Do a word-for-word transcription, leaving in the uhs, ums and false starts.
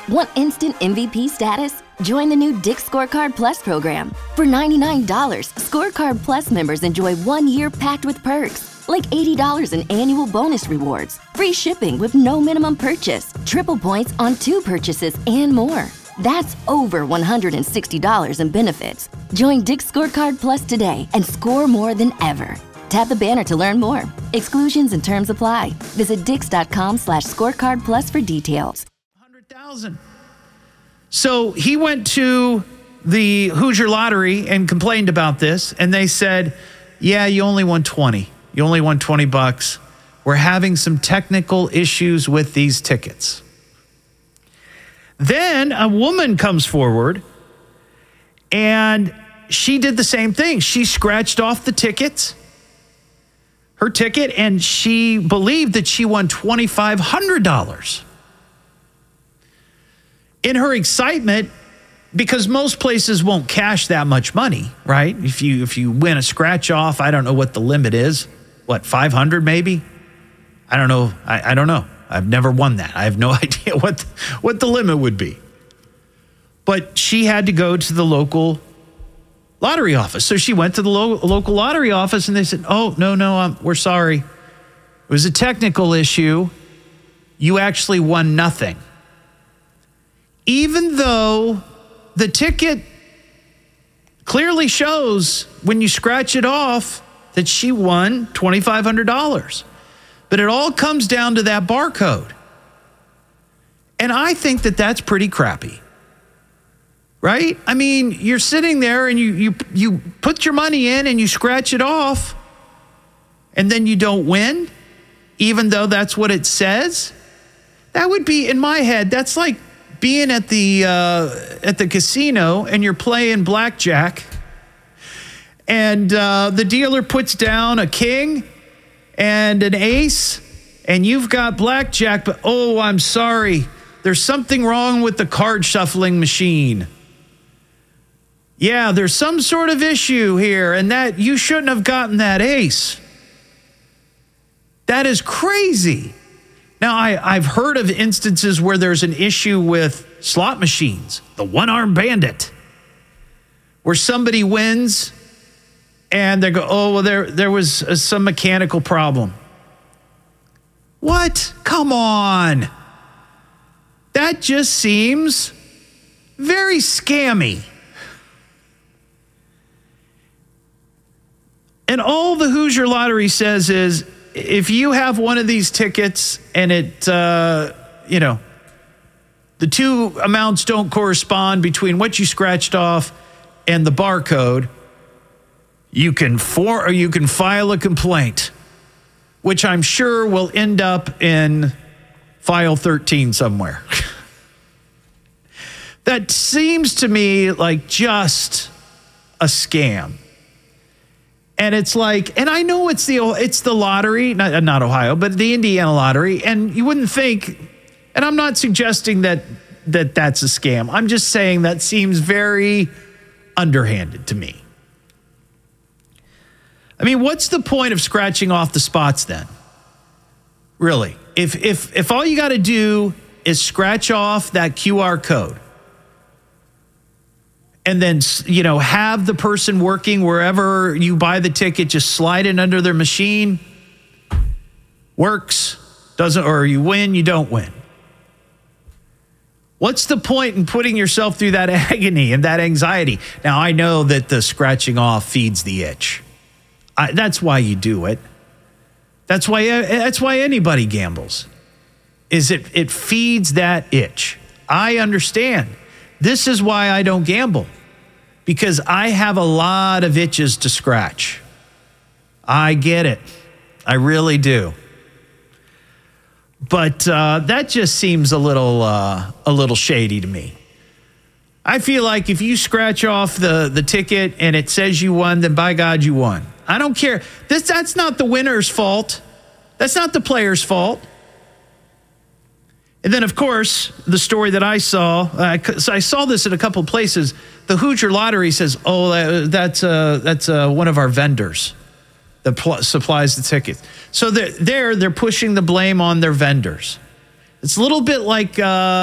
Want instant M V P status? Join the new Dick's Scorecard Plus program. For ninety-nine dollars, Scorecard Plus members enjoy one year packed with perks, like eighty dollars in annual bonus rewards, free shipping with no minimum purchase, triple points on two purchases, and more. That's over one hundred sixty dollars in benefits. Join Dick's Scorecard Plus today and score more than ever. Tap the banner to learn more. Exclusions and terms apply. Visit dix.com slash scorecard plus for details. one hundred thousand. So he went to the Hoosier Lottery and complained about this, and they said, yeah, you only won twenty. You only won twenty bucks. We're having some technical issues with these tickets. Then a woman comes forward, and she did the same thing. She scratched off the tickets, her ticket, and she believed that she won two thousand five hundred dollars. In her excitement, because most places won't cash that much money, right? If you if you win a scratch off, I don't know what the limit is. What, five hundred maybe? I don't know. I, I don't know. I've never won that. I have no idea what the, what the limit would be. But she had to go to the local lottery office. So she went to the lo- local lottery office, and they said, oh, no, no, um, we're sorry. It was a technical issue. You actually won nothing. Even though the ticket clearly shows when you scratch it off that she won two thousand five hundred dollars. But it all comes down to that barcode. And I think that that's pretty crappy. Right? I mean, you're sitting there and you you you put your money in and you scratch it off, and then you don't win, even though that's what it says. That would be, in my head, that's like being at the uh, at the casino and you're playing blackjack, and uh, the dealer puts down a king and an ace, and you've got blackjack, but oh, I'm sorry, there's something wrong with the card shuffling machine. Yeah, there's some sort of issue here, and that you shouldn't have gotten that ace. That is crazy. Now, I, I've heard of instances where there's an issue with slot machines, the one-armed bandit, where somebody wins and they go, oh, well, there, there was uh, some mechanical problem. What? Come on. That just seems very scammy. And all the Hoosier Lottery says is, if you have one of these tickets and it, uh, you know, the two amounts don't correspond between what you scratched off and the barcode, you can for or you can file a complaint, which I'm sure will end up in file thirteen somewhere. That seems to me like just a scam. And it's like, and I know it's the it's the lottery, not, not Ohio, but the Indiana lottery. And you wouldn't think, and I'm not suggesting that that that's a scam. I'm just saying that seems very underhanded to me. I mean, what's the point of scratching off the spots then? Really? If if if all you got to do is scratch off that Q R code, and then, you know, have the person working wherever you buy the ticket just slide it under their machine, works, doesn't, or you win, you don't win. What's the point in putting yourself through that agony and that anxiety? Now, I know that the scratching off feeds the itch. I, that's why you do it. That's why that's why anybody gambles. Is it it feeds that itch. I understand. This is why I don't gamble, because I have a lot of itches to scratch. I get it. I really do. But uh, that just seems a little uh, a little shady to me. I feel like if you scratch off the, the ticket and it says you won, then by God, you won. I don't care. This That's not the winner's fault. That's not the player's fault. And then, of course, the story that I saw, uh, so I saw this in a couple of places. The Hoosier Lottery says, oh, that, that's, uh, that's uh, one of our vendors that pl- supplies the tickets. So they're, there, they're pushing the blame on their vendors. It's a little bit like... Uh,